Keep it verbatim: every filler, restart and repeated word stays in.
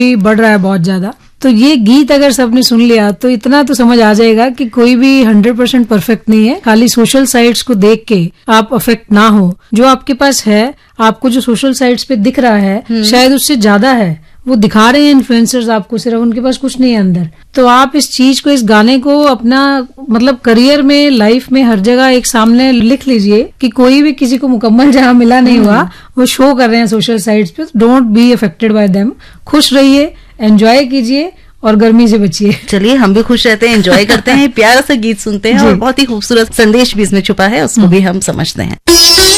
बढ़ रहा है बहुत ज्यादा। तो ये गीत अगर सबने सुन लिया तो इतना तो समझ आ जाएगा कि कोई भी हंड्रेड परसेंट परफेक्ट नहीं है। खाली सोशल साइट्स को देख के आप अफेक्ट ना हो। जो आपके पास है, आपको जो सोशल साइट्स पे दिख रहा है शायद उससे ज्यादा है, वो दिखा रहे हैं इन्फ्लुएंसर्स आपको, सिर्फ उनके पास कुछ नहीं है अंदर। तो आप इस चीज को, इस गाने को अपना मतलब करियर में, लाइफ में हर जगह एक सामने लिख लीजिए कि कोई भी किसी को मुकम्मल जहां मिला नहीं हुआ, वो शो कर रहे हैं सोशल साइट्स पे। Don't be affected by them. खुश रहिए, एंजॉय कीजिए और गर्मी से बचिए। चलिए, हम भी खुश रहते हैं, एंजॉय करते हैं, प्यारा सा गीत सुनते हैं और बहुत ही खूबसूरत संदेश भी इसमें छुपा है, उसको भी हम समझते हैं।